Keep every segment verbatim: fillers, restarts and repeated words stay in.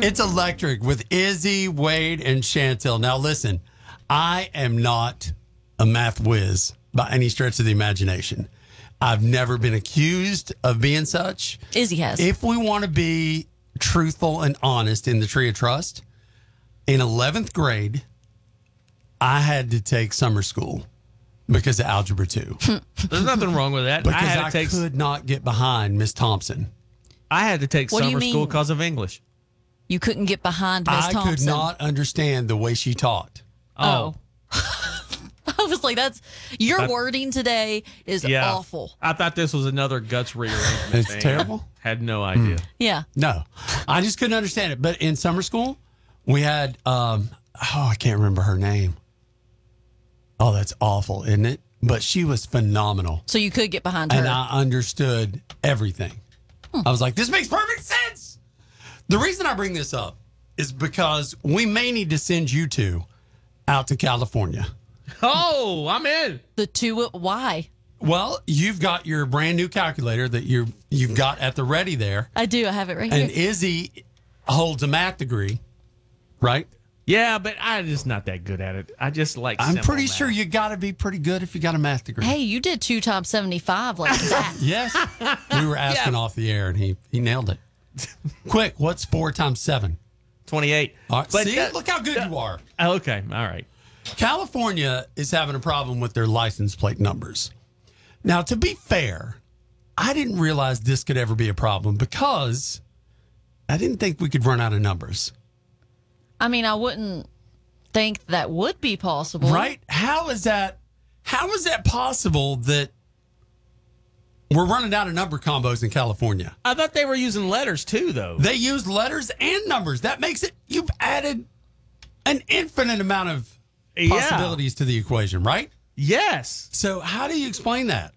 It's electric with Izzy, Wade, and Chantel. Now, listen, I am not a math whiz by any stretch of the imagination. I've never been accused of being such. Izzy has. If we want to be truthful and honest in the Tree of Trust, in eleventh grade, I had to take summer school because of Algebra two. There's nothing wrong with that. Because I had I to take. could not get behind Miss Thompson. I had to take What do you summer school mean? because of English. You couldn't get behind Miss I Thompson. could not understand the way she taught. Oh. I was like, that's your I- wording today is Yeah, awful. I thought this was another guts rearrangement. It's thing. terrible? Had no idea. Yeah. No, I just couldn't understand it. But in summer school, we had, um, oh, I can't remember her name. Oh, that's awful, isn't it? But she was phenomenal. So you could get behind her. And I understood everything. I was like, this makes perfect sense. The reason I bring this up is because we may need to send you two out to California. Oh, I'm in. the two, why? Well, you've got your brand new calculator that you you've got at the ready there. I do. I have it right And here. Izzy holds a math degree, right? Yeah, but I'm just not that good at it. I just like. I'm simple pretty math. sure you got to be pretty good if you got a math degree. Hey, you did two times seventy-five like that. Yes. We were asking Yeah. off the air, and he, he nailed it. Quick, what's four times seven? twenty-eight. All right, But see, that- look how good you are. Okay, all right. California is having a problem with their license plate numbers. Now, to be fair, I didn't realize this could ever be a problem because I didn't think we could run out of numbers. I mean, I wouldn't think that would be possible. Right? How is that? How is that possible that we're running out of number combos in California? I thought they were using letters too, though. They use letters and numbers. That makes it, you've added an infinite amount of Yeah. possibilities to the equation, right? Yes. So, how do you explain that?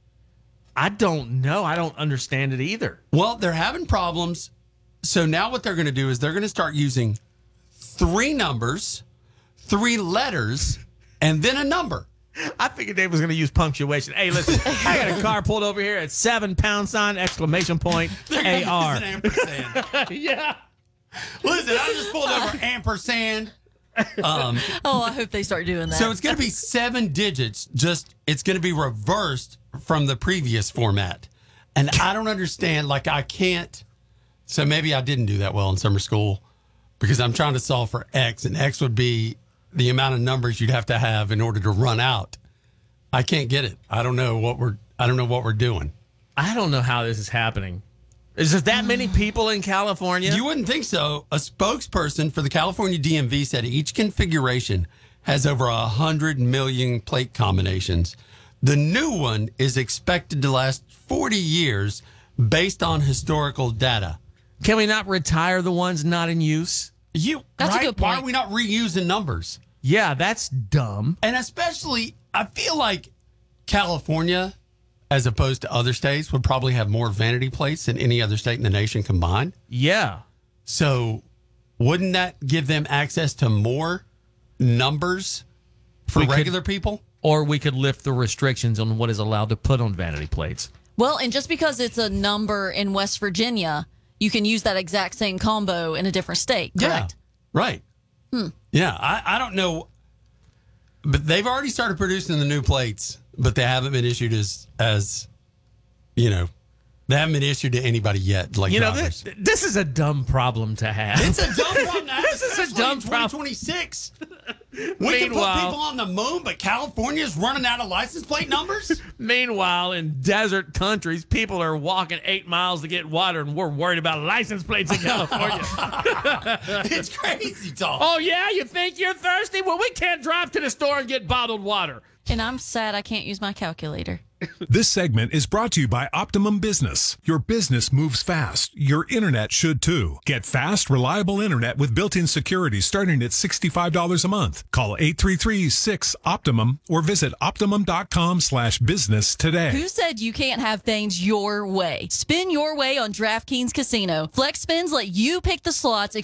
I don't know. I don't understand it either. Well, they're having problems. So, now what they're going to do is they're going to start using three numbers, three letters, and then a number. I figured Dave was going to use punctuation. Hey, listen, I got a car pulled over here at seven pound sign exclamation point A R. It's an ampersand. Yeah. Listen, I just pulled over ampersand. Um, Oh, I hope they start doing that. so it's going to be seven digits. Just it's going to be reversed from the previous format, and I don't understand. Like I can't. So maybe I didn't do that well in summer school because I'm trying to solve for X, and X would be the amount of numbers you'd have to have in order to run out. I can't get it. I don't know what we're. I don't know what we're doing. I don't know how this is happening. Is there that many people in California? You wouldn't think so. A spokesperson for the California D M V said each configuration has over a hundred million plate combinations. The new one is expected to last forty years based on historical data. Can we not retire the ones not in use? You, That's a right? good Why point. are we not reusing numbers? Yeah, that's dumb. And especially, I feel like California, as opposed to other states, would probably have more vanity plates than any other state in the nation combined. Yeah. So wouldn't that give them access to more numbers for We could- regular people? Or we could lift the restrictions on what is allowed to put on vanity plates. well, and just because it's a number in West Virginia, you can use that exact same combo in a different state, correct? Yeah, right. Yeah, I, I don't know. But they've already started producing the new plates, but they haven't been issued as, as you know, they haven't been issued to anybody yet. Like You know, drivers. this, this is a dumb problem to have. It's a dumb problem. This is a dumb problem. twenty twenty-six. We can put Meanwhile- people on the moon, but California's running out of license plate numbers? Meanwhile, in desert countries, people are walking eight miles to get water, and we're worried about license plates in California. It's crazy talk. Oh, yeah? You think you're thirsty? Well, we can't drive to the store and get bottled water. And I'm sad I can't use my calculator. This segment is brought to you by Optimum Business. Your business moves fast. Your internet should too. Get fast, reliable internet with built-in security starting at sixty-five dollars a month. Call eight three three, six, Optimum or visit optimum.com slash business today. Who said you can't have things your way? Spin your way on DraftKings Casino. Flex spins let you pick the slots,